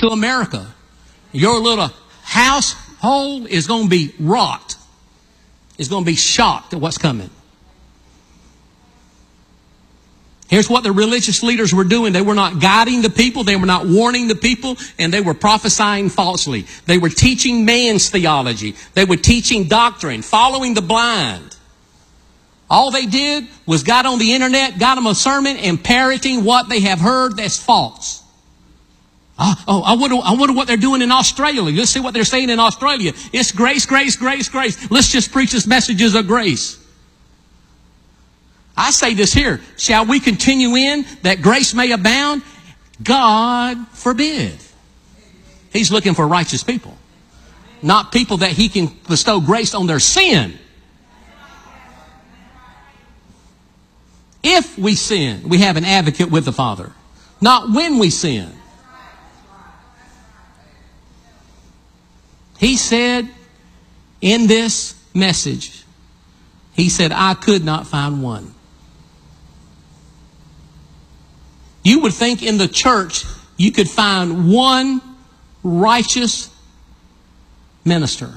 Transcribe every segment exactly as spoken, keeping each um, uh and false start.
to America, your little household is going to be rocked. It's going to be shocked at what's coming. Here's what the religious leaders were doing. They were not guiding the people. They were not warning the people. And they were prophesying falsely. They were teaching man's theology. They were teaching doctrine, following the blind. All they did was got on the internet, got them a sermon, and parroting what they have heard that's false. Oh, oh I, wonder, I wonder what they're doing in Australia. Let's see what they're saying in Australia. It's grace, grace, grace, grace. Let's just preach this messages of grace. I say this here. Shall we continue in that grace may abound? God forbid. He's looking for righteous people. Not people that he can bestow grace on their sin. If we sin, we have an advocate with the Father. Not when we sin. He said in this message, he said, I could not find one. You would think in the church you could find one righteous minister.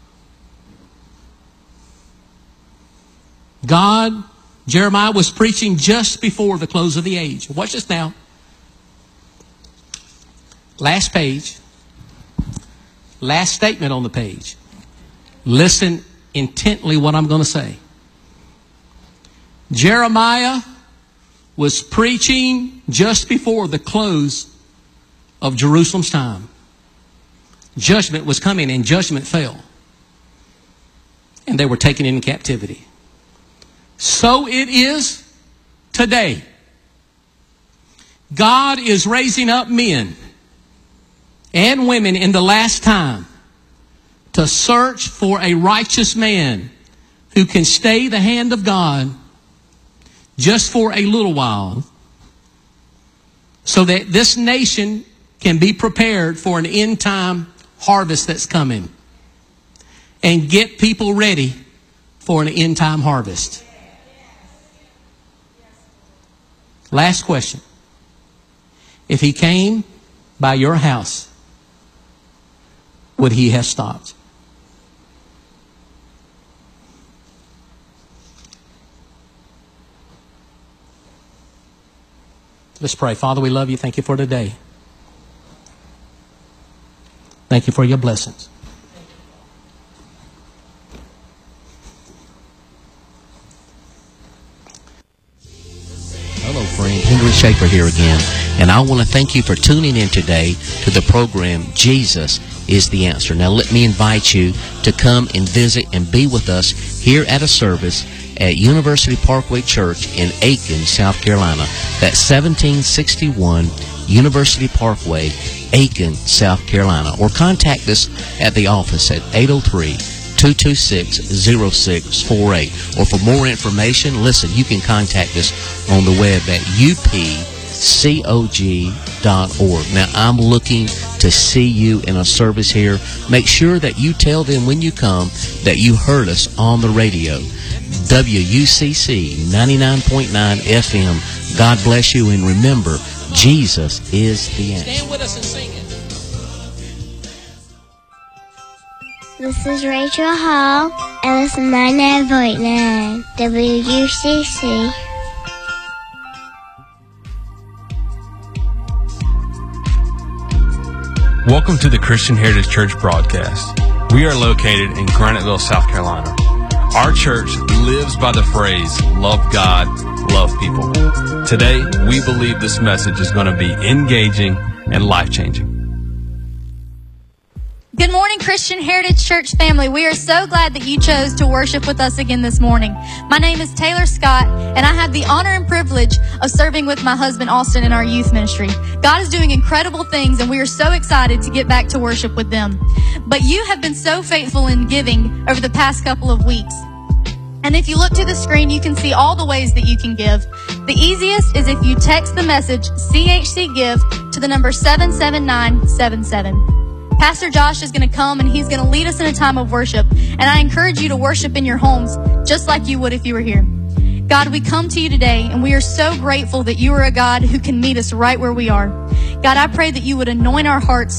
God, Jeremiah was preaching just before the close of the age. Watch this now. Last page. Last statement on the page. Listen intently what I'm going to say. Jeremiah was preaching just before the close of Jerusalem's time. Judgment was coming and judgment fell. And they were taken into captivity. So it is today. God is raising up men and women in the last time to search for a righteous man who can stay the hand of God just for a little while, so that this nation can be prepared for an end time harvest that's coming, and get people ready for an end time harvest. Last question. If he came by your house, would he have stopped? Let's pray. Father, we love you. Thank you for today. Thank you for your blessings. Hello, friend. Henry Schaefer here again. And I want to thank you for tuning in today to the program, Jesus is the Answer. Now, let me invite you to come and visit and be with us here at a service at University Parkway Church in Aiken, South Carolina. That's seventeen sixty-one University Parkway, Aiken, South Carolina. Or contact us at the office at eight oh three, two two six, oh six four eight. Or for more information, listen, you can contact us on the web at u p c o g dot org. Now, I'm looking to see you in a service here. Make sure that you tell them when you come that you heard us on the radio. W U C C ninety-nine point nine F M. God bless you, and remember, Jesus is the answer. Stand with us and sing it. This is Rachel Hall, and this is ninety-nine point nine W U C C. Welcome to the Christian Heritage Church broadcast. We are located in Graniteville, South Carolina. Our church lives by the phrase, love God, love people. Today, we believe this message is going to be engaging and life-changing. Good morning, Christian Heritage Church family. We are so glad that you chose to worship with us again this morning. My name is Taylor Scott, and I have the honor and privilege of serving with my husband, Austin, in our youth ministry. God is doing incredible things, and we are so excited to get back to worship with them. But you have been so faithful in giving over the past couple of weeks. And if you look to the screen, you can see all the ways that you can give. The easiest is if you text the message C H C Give to the number seven seven nine seven seven. Pastor Josh is going to come and he's going to lead us in a time of worship. And I encourage you to worship in your homes just like you would if you were here. God, we come to you today and we are so grateful that you are a God who can meet us right where we are. God, I pray that you would anoint our hearts